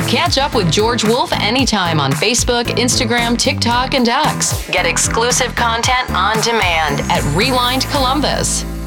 Catch up with George Wolf anytime on Facebook, Instagram, TikTok, and X. Get exclusive content on demand at Rewind Columbus.